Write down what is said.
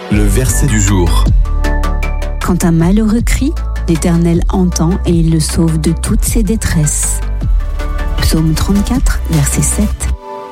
Le verset du jour. Quand un malheureux crie, l'Éternel entend et il le sauve de toutes ses détresses. Psaume 34, verset 7.